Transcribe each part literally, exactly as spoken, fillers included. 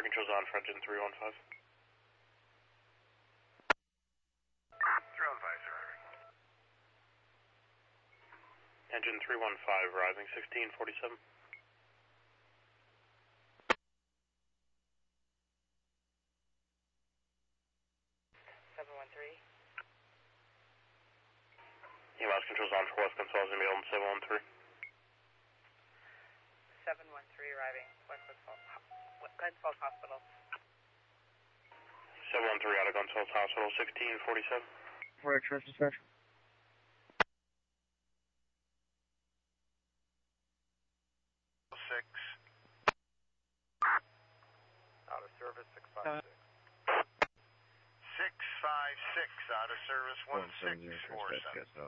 Fire controls on for engine three one five. three one five, sir. Engine three one five arriving sixteen forty-seven. seven one three. E M S controls on for West Gunsel's gonna be on seven one three. seven one three arriving West Gunsfalls Hospital. seven one three out of Gunsfalls Hospital, sixteen forty-seven. For express dispatch. Six. Out of service, six five six. Six five six out of service, one six four seven.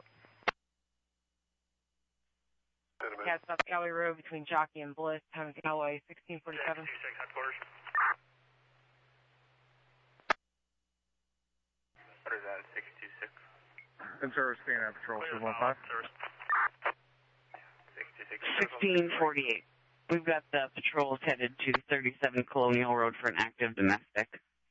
Cats up Galway Road between Jockey and Bliss, Town of Galway, sixteen forty-seven. What is that, six two six? In service, staying at patrol, two one five. sixteen forty-eight. We've got the patrols headed to thirty-seven Colonial Road for an active domestic.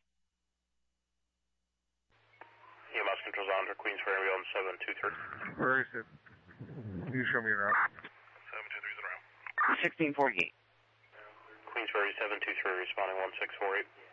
E M S controls on for Queens Ferry on seven two three. Where is it? Can you show me around? seven two three is around. sixteen forty-eight. Queens Ferry seven two three responding one six four eight.